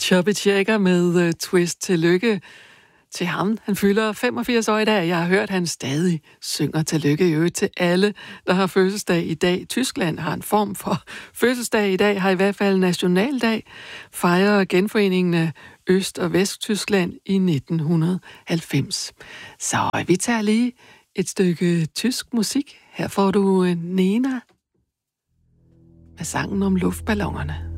Chubby Checker med Twist. Tillykke til ham. Han fylder 85 år i dag. Jeg har hørt, at han stadig synger tillykke i øvrigt til alle, der har fødselsdag i dag. Tyskland har en form for fødselsdag i dag, har i hvert fald nationaldag. Fejrer genforeningen af Øst- og Vesttyskland i 1990. Så vi tager lige et stykke tysk musik. Her får du Nena med sangen om luftballonerne.